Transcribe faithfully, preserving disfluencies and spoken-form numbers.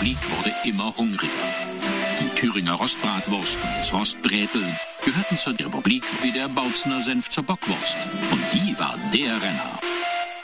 Republik wurde immer hungriger. Die Thüringer Rostbratwurst und das Rostbräteln gehörten zur Republik wie der Bautzener Senf zur Bockwurst. Und die war der Renner.